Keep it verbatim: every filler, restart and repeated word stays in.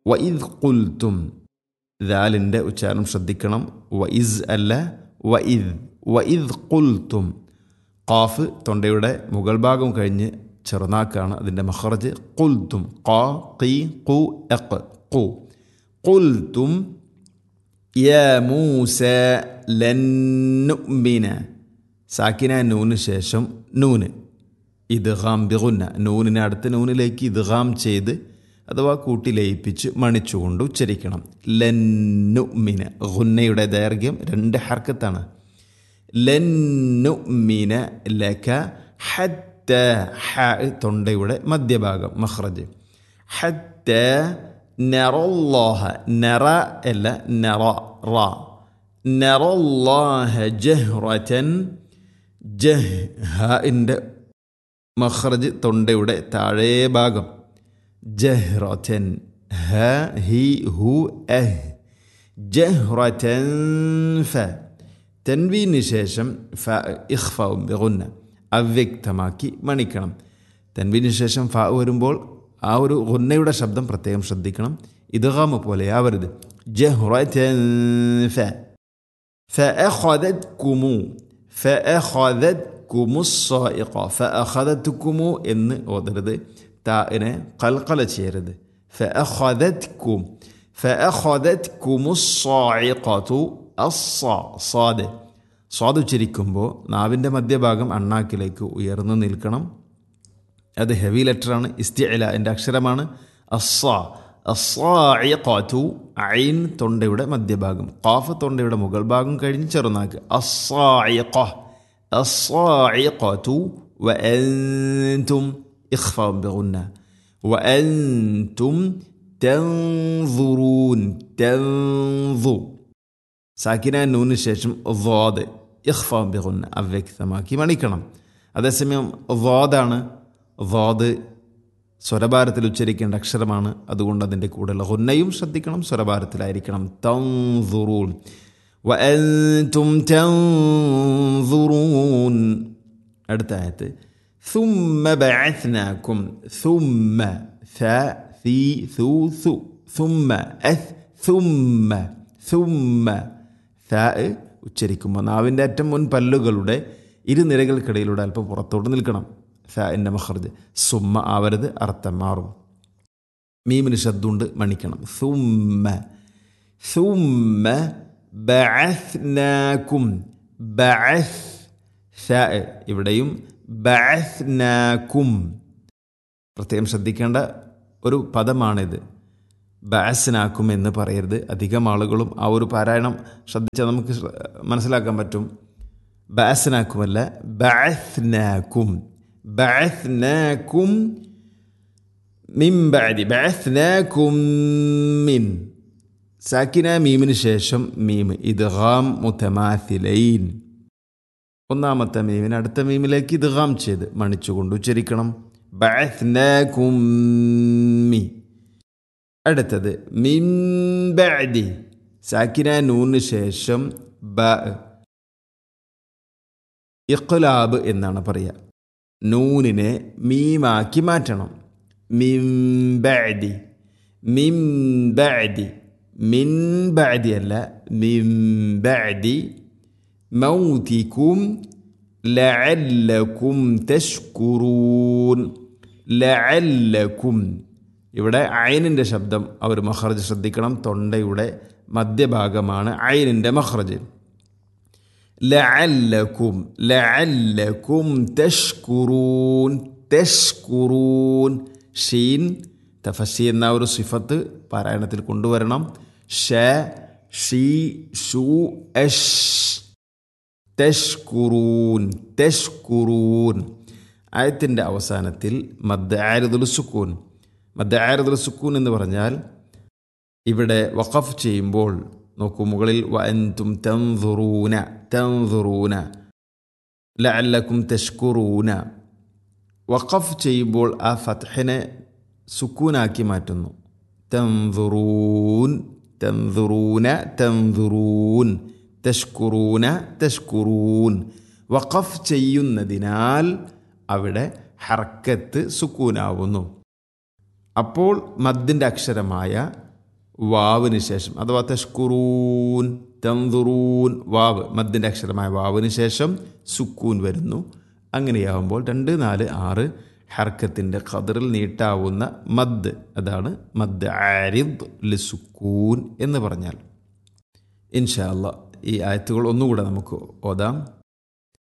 വഇദ് ഖുൽതും ദാലിൻ്റെ ഉച്ചാരണം ശ്രദ്ധിക്കണം. വഇസ് അല്ല, വഇദ്. വഇദ് ഖുൽതും. ഖാഫ് തൊണ്ടയുടെ മുകൾ ഭാഗം കഴിഞ്ഞ് ചെറുനാക്കാണ് അതിൻ്റെ മഖ്റജ്. ഖുൽതും ഖ ഖി ഖു അഖ് ഖു. ഖുൽതും യാ മൂസ ലൻ നുഅ്മിന. സാക്കിന നൂന് ശേഷം നൂന് ഇദ്ഗാം ബിഗുന്ന. നൂനിനെ അടുത്ത നൂനിലേക്ക് ഇദ്ഗാം ചെയ്ത് അഥവാ കൂട്ടി ലയിപ്പിച്ച് മണിച്ചുകൊണ്ട് ഉച്ചരിക്കണം. ലൻ നുഅ്മിന. ഗുന്നയുടെ ദൈർഘ്യം രണ്ട് ഹർക്കത്താണ്. ലൻ നുഅ്മിന ലക ഹത്ത. ഹ തൊണ്ടയുടെ മധ്യഭാഗം മഖ്റജ്. ഹത്ത നറല്ലാഹ. നറ അല്ല, നറ റ. നറല്ലാഹ ജഹ്റതൻ. ജഹ് ഹാഇൻ്റെ മഖ്റജ് തൊണ്ടയുടെ താഴേ ഭാഗം. ജഹ്റതൻ. ഹ ഹി ഹു അഹ്. ജഹ്റതൻ ഫ. തൻവീന് ശേഷം ഫ ഇഖ്ഫാഉം ബിഗുന്ന. അവ്യക്തമാക്കി മണിക്കണം. തൻവീന് ശേഷം ഫ വരുമ്പോൾ ആ ഒരു ഗുന്നയുടെ ശബ്ദം പ്രത്യേകം ശ്രദ്ധിക്കണം. ഇദ്ഗാം പോലെ ആവരുത്. ജഹ്റതൻ ഫ. ഫഅഖദത്കുമു. ഫഅഖദത്കുമുസ്സായിഖ. ഫഅഖദത്കുമു എന്ന് ഓതരുത്. താഇനെ ഖൽഖല ചെയ്യരുത്. ഫഅഖദത്കും. ഫഅഖദത്കുമുസ്സായിഖതു. അസ്സ സ്വാദ്. സ്വാദ് ഉച്ചരിക്കുമ്പോൾ നാവിൻ്റെ മധ്യഭാഗം അണ്ണാക്കിലേക്ക് ഉയർന്നു നിൽക്കണം. അത് ഹെവി ലെറ്ററാണ്. ഇസ്തിഇല എൻ്റെ അക്ഷരമാണ്. അസ്സ. അസ്സായിഖതു. ഐൻ തൊണ്ടയുടെ മധ്യഭാഗം. ഖാഫ് തൊണ്ടയുടെ മുകൾ ഭാഗം കഴിഞ്ഞ് ചെറുനാക്ക്. അസ്സായിഖ. അസ്സായിഖതു. വഅൻതും ഇഖ്ഫാ ബിഗുന്ന. വഅൻതും തൻദുറൂൻ. തൻദു. സാക്കിന നൂന് ശേഷം ളാദ് ഇഖ്ഫാ ബിഗുന്ന. അവ്യക്തമാക്കി മണിക്കണം. അതേസമയം ളാദാണ്. ളാദ് സ്വരഭാരത്തിൽ ഉച്ചരിക്കേണ്ട അക്ഷരമാണ്. അതുകൊണ്ട് അതിൻ്റെ കൂടെയുള്ള ഗുന്നയും ശ്രദ്ധിക്കണം, സ്വരഭാരത്തിലായിരിക്കണം. തൻദുറൂൻ. വഅൻതും തൻദുറൂൻ. അടുത്ത ആയത്ത് ثم بعثناكم. ثم ث ثي ثو ثو. ثم أث ثم ثم ث ഉച്ചരിക്കുമ്പോൾ നാവിൻ്റെ അറ്റം മുൻ പല്ലുകളുടെ ഇരുനിരകൾക്കിടയിലൂടെ അല്പം പുറത്തോട്ട് നിൽക്കണം. ഫ എൻ്റെ മഖ്റജ്. സുമ്മ ആവരുത്, അർത്ഥം മാറും. മീമിന് ശബ്ദമുണ്ട്, മണിക്കണം. സുമ്മ. സുമ്മ ബഅസ്നാകും. ബഅസ്. സ ഇവിടെയും ബഅസ്നാകും. പ്രത്യേകം ശ്രദ്ധിക്കേണ്ട ഒരു പദമാണിത്. ബഅസ്നാകും എന്ന് പറയരുത്. അധികം ആളുകളും ആ ഒരു പാരായണം ശ്രദ്ധിച്ചാൽ നമുക്ക് മനസ്സിലാക്കാൻ പറ്റും. ബഅസ്നാകുമല്ല, ബഅസ്നാകും. ബഅസ്നാകും മിൻ ബഅദി. ബഅസ്നാകും മിൻ. സാക്കിന മീമിന് ശേഷം മീം. ഇദ്ഗാം മുതമാസിലൈൻ. ഒന്നാമത്തെ മീമിന് അടുത്ത മീമിലേക്ക് ഇദ്ഗാം ചെയ്ത് മണിച്ചുകൊണ്ട് ഉച്ചരിക്കണം. ബഅസ്നാകും മി. അടുത്തത് മിൻ ബഅദി. സാക്കിന നൂന് ശേഷം ബ. ഇഖ്ലാബ് എന്നാണ് പറയുക. നൂനിനെ മീമാക്കി മാറ്റണം. മിൻ ബഅദി. മിൻ ബഅദി. മിൻ ബഅദി അല്ല, മിൻ ബഅദി മൗതികും ലഅല്ലകും തഷ്കുറൂൻ. ലഅല്ലകും. ഇവിടെ ഐനിൻ്റെ ശബ്ദം അവർ മഖ്റജ് ശ്രദ്ധിക്കണം. തൊണ്ടയുടെ മധ്യഭാഗമാണ് ഐനിൻ്റെ മഖ്റജ്. ലഅല്ലകും. ലഅല്ലകും തഷ്കുറൂൻ. തഷ്കുറൂൻ. ഷീൻ തഫസി എന്ന ഒരു സിഫത്ത് പാരായണത്തിൽ കൊണ്ടുവരണം. ഷ ഷീ ഷു അഷ്. തഷ്കുറൂൻ. തഷ്കുറൂൻ. ആയത്തിൻ്റെ അവസാനത്തിൽ മദ് ആരിദുൽ സുക്കൂൻ. മദ് ആരിദുൽ സുക്കൂൻ എന്ന് പറഞ്ഞാൽ ഇവിടെ വഖഫ് ചെയ്യുമ്പോൾ നോക്കൂ, മുകളിൽ വഅൻതും തൻദുറൂന. തൻദുറൂന. ലഅല്ലകും തഷ്കുറൂന. വഖഫ് ചെയ്യുമ്പോൾ ആ ഫത്ഹിനെ സുക്കൂനാക്കി മാറ്റുന്നു. തൻദുറൂൻ. തൻദുറൂന. തൻദുറൂൻ. തഷ്കുറൂന. തഷ്കുറൂൻ. വഖഫ് ചെയ്യുന്നതിനാൽ അവിടെ ഹർക്കത്ത് സുക്കൂനാവുന്നു. അപ്പോൾ മദ്ദിൻ്റെ അക്ഷരമായ വാവിന് ശേഷം അഥവാ തഷ്കുറൂൻ തൻദുറൂൻ വാവ് മദ്ദിൻ്റെ അക്ഷരമായ വാവിന് ശേഷം സുക്കൂൻ വരുന്നു. അങ്ങനെയാവുമ്പോൾ രണ്ട് നാല് ആറ് ഹർക്കത്തിൻ്റെ ഖദറിൽ നീട്ടാവുന്ന മദ്, അതാണ് മദ് ആരിദ് ലിസുക്കൂൻ എന്ന് പറഞ്ഞാൽ. ഇൻഷാ അല്ലാഹ് ഈ ആയത്തുകൾ ഒന്നുകൂടെ നമുക്ക് ഓതാം.